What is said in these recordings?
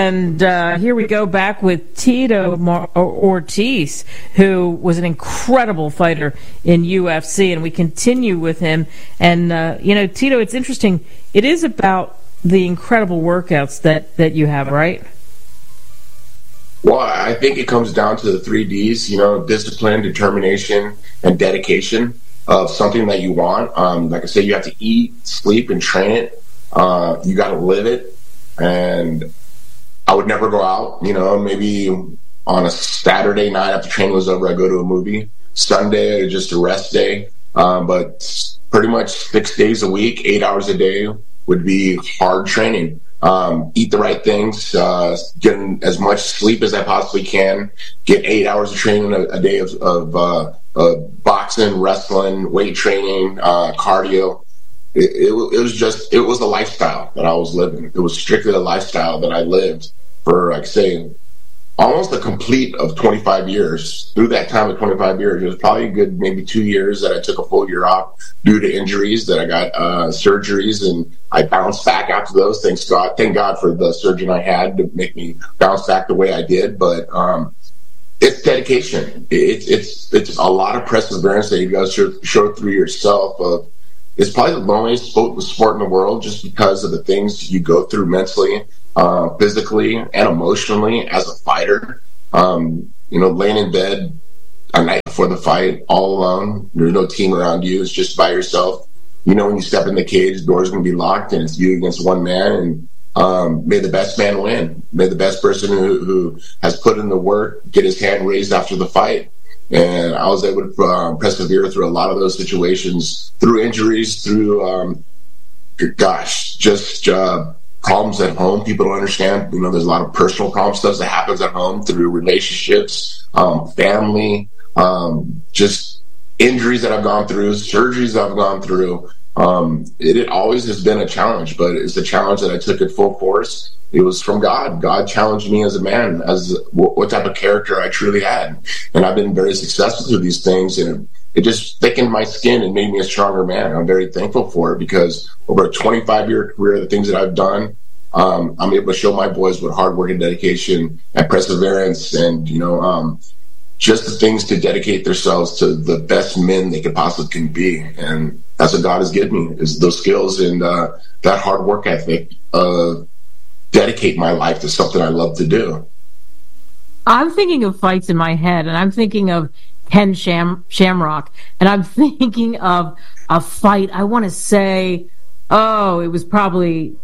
And here we go back with Tito Ortiz, who was an incredible fighter in UFC, and we continue with him. And, Tito, it's interesting. It is about the incredible workouts that you have, right? Well, I think it comes down to the 3 Ds, discipline, determination, and dedication of something that you want. Like I say, you have to eat, sleep, and train it. You got to live it. And I would never go out, maybe on a Saturday night after training was over, I go to a movie. Sunday, just a rest day. But pretty much 6 days a week, 8 hours a day would be hard training. Eat the right things, get as much sleep as I possibly can, get 8 hours of training a day of boxing, wrestling, weight training, cardio. It was a lifestyle that I was living. It was strictly a lifestyle that I lived for, like I say, almost a complete of 25 years. Through that time of 25 years, it was probably a good maybe 2 years that I took a full year off due to injuries, that I got surgeries, and I bounced back after those. Thank God for the surgeon I had to make me bounce back the way I did. But it's dedication. It's a lot of perseverance that you guys show through yourself. It's probably the loneliest sport in the world, just because of the things you go through mentally, physically, and emotionally as a fighter. Laying in bed a night before the fight, all alone. There's no team around you. It's just by yourself. When you step in the cage, the door's going to be locked, and it's you against one man. And may the best man win. May the best person who has put in the work get his hand raised after the fight. And I was able to persevere through a lot of those situations, through injuries, through, problems at home. People don't understand. There's a lot of personal problem stuff that happens at home through relationships, family, just injuries that I've gone through, surgeries that I've gone through. It always has been a challenge, but it's a challenge that I took at full force. It was from God. God challenged me as a man, as what type of character I truly had. And I've been very successful through these things, and it just thickened my skin and made me a stronger man. I'm very thankful for it, because over a 25-year career, the things that I've done, I'm able to show my boys what hard work and dedication and perseverance and, just the things to dedicate themselves to the best men they could possibly can be. And that's what God has given me, is those skills and that hard work ethic of dedicate my life to something I love to do. I'm thinking of fights in my head, and I'm thinking of Ken Shamrock, and I'm thinking of a fight, I want to say, it was probably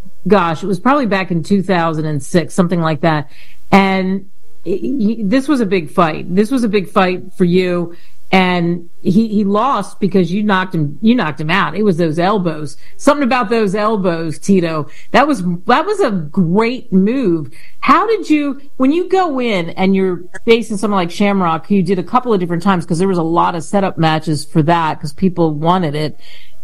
back in 2006, something like that. And this was a big fight. This was a big fight for you. And he lost because you knocked him out. It was those elbows. Something about those elbows, Tito. That was a great move. How did you, when you go in and you're facing someone like Shamrock, who you did a couple of different times, because there was a lot of setup matches for that because people wanted it.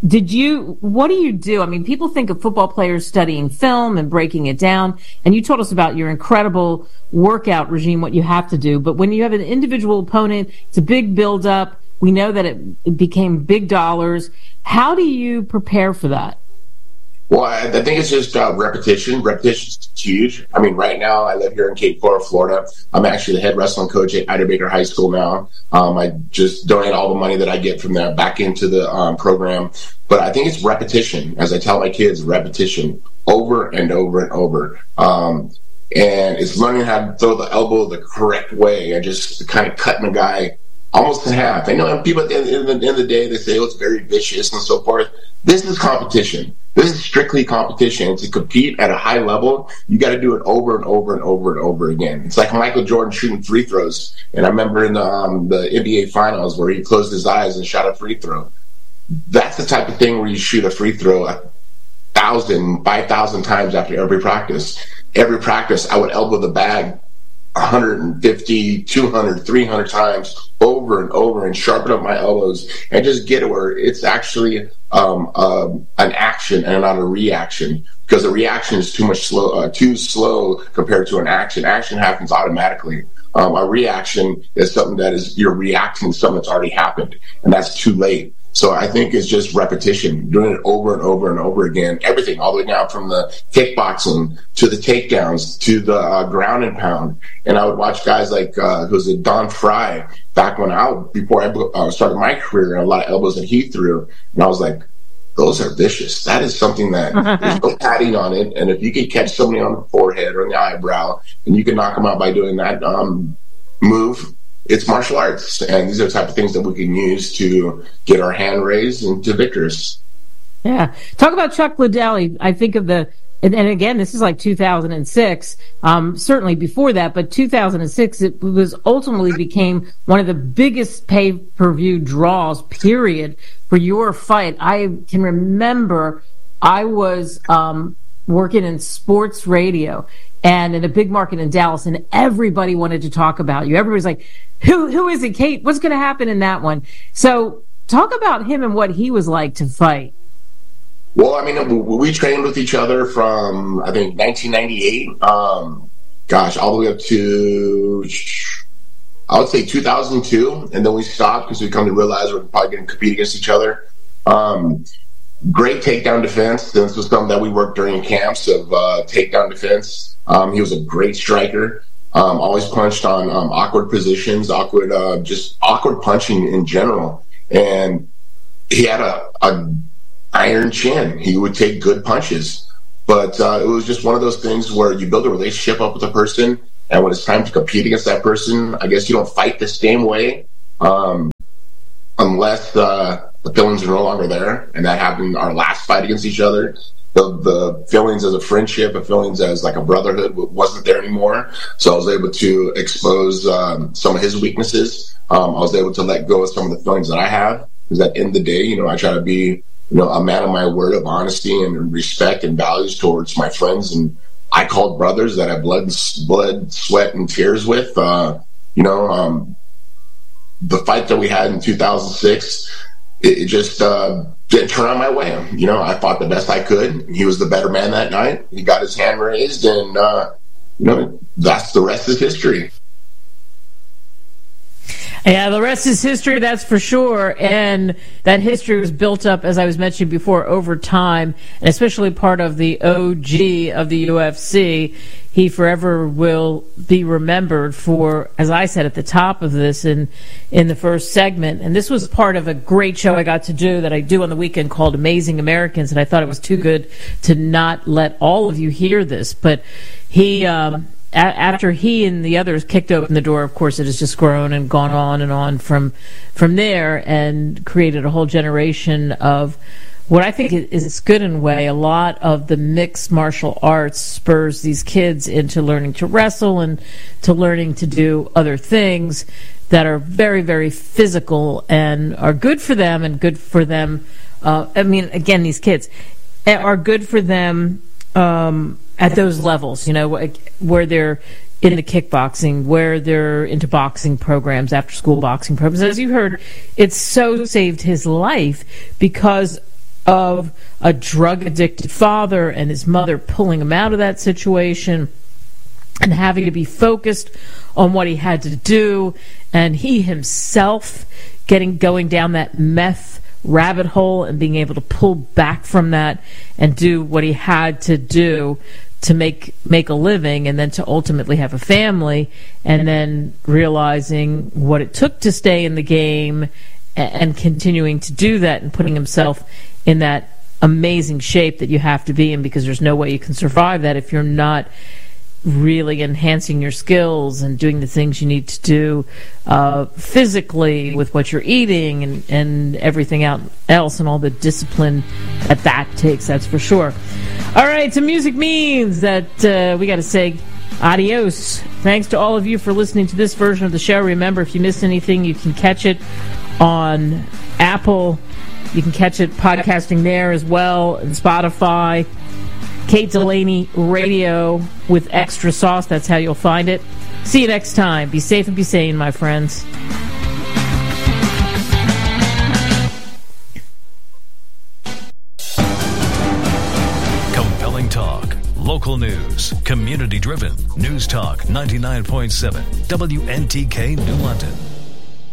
What do you do? I mean, people think of football players studying film and breaking it down, and you told us about your incredible workout regime, what you have to do. But when you have an individual opponent, it's a big build-up. We know that it became big dollars. How do you prepare for that? Well, I think it's just repetition. Repetition's huge. I mean, right now I live here in Cape Coral, Florida. I'm actually the head wrestling coach at Ida Baker High School now. I just donate all the money that I get from there back into the program. But I think it's repetition. As I tell my kids, repetition over and over and over. And it's learning how to throw the elbow the correct way and just kind of cutting the guy almost in half. I know people at the end of the day, they say, it's very vicious and so forth. This is competition. This is strictly competition. To compete at a high level, you got to do it over and over and over and over again. It's like Michael Jordan shooting free throws. And I remember in the NBA Finals where he closed his eyes and shot a free throw. That's the type of thing where you shoot a free throw 1,000, 5,000 times after every practice. Every practice, I would elbow the bag 150, 200, 300 times over and over and sharpen up my elbows and just get it where it's actually an action and not a reaction, because a reaction is too slow compared to an action. Action happens automatically. A reaction is something that is you're reacting to something that's already happened, and that's too late. So I think it's just repetition, doing it over and over and over again. Everything, all the way down from the kickboxing to the takedowns to the ground and pound. And I would watch guys like Don Fry back before I started my career, and a lot of elbows that he threw. And I was like, those are vicious. That is something that there's no padding on it. And if you could catch somebody on the forehead or in the eyebrow, and you can knock them out by doing that move, it's martial arts. And these are the type of things that we can use to get our hand raised and to victors. Yeah. Talk about Chuck Liddell. I think of and again, this is like 2006, certainly before that, but 2006, it was ultimately became one of the biggest pay-per-view draws, period, for your fight. I can remember I was working in sports radio and in a big market in Dallas, and everybody wanted to talk about you. Everybody's like, who is it, Kate? What's going to happen in that one? So talk about him and what he was like to fight. Well, I mean, we trained with each other from, I think, 1998, all the way up to, I would say 2002, and then we stopped because we come to realize we're probably going to compete against each other. Great takedown defense. This was something that we worked during camps of takedown defense. He was a great striker. Always punched on awkward positions, just awkward punching in general. And he had a iron chin. He would take good punches. But it was just one of those things where you build a relationship up with a person, and when it's time to compete against that person, I guess you don't fight the same way unless the feelings are no longer there. And that happened our last fight against each other. The feelings as a friendship, the feelings as like a brotherhood wasn't there anymore. So I was able to expose some of his weaknesses. I was able to let go of some of the feelings that I have. Because at the end of the day, I try to be a man of my word of honesty and respect and values towards my friends. And I called brothers that I blood, sweat, and tears with. The fight that we had in 2006, it just didn't turn out my way. I fought the best I could. He was the better man that night. He got his hand raised, and that's the rest is history. Yeah, the rest is history, that's for sure. And that history was built up, as I was mentioning before, over time, and especially part of the OG of the UFC. He forever will be remembered for, as I said at the top of this in the first segment, and this was part of a great show I got to do that I do on the weekend called Amazing Americans, and I thought it was too good to not let all of you hear this. But he... after he and the others kicked open the door, of course, it has just grown and gone on and on from there, and created a whole generation of what I think is good in a way. A lot of the mixed martial arts spurs these kids into learning to wrestle and to learning to do other things that are very, very physical and are good for them and good for them. Again, these kids are good for them at those levels, where they're into kickboxing, where they're into boxing programs, after-school boxing programs. As you heard, it's so saved his life because of a drug-addicted father and his mother pulling him out of that situation and having to be focused on what he had to do, and he himself going down that meth rabbit hole and being able to pull back from that and do what he had to do to make a living, and then to ultimately have a family, and then realizing what it took to stay in the game and continuing to do that and putting himself in that amazing shape that you have to be in, because there's no way you can survive that if you're not really enhancing your skills and doing the things you need to do physically with what you're eating and everything else, and all the discipline that takes, that's for sure. All right, so music means that we got to say adios. Thanks to all of you for listening to this version of the show. Remember, if you missed anything, you can catch it on Apple. You can catch it podcasting there as well, and Spotify. Kate Delaney Radio with extra sauce. That's how you'll find it. See you next time. Be safe and be sane, my friends. Compelling talk. Local news. Community driven. News Talk 99.7. WNTK New London.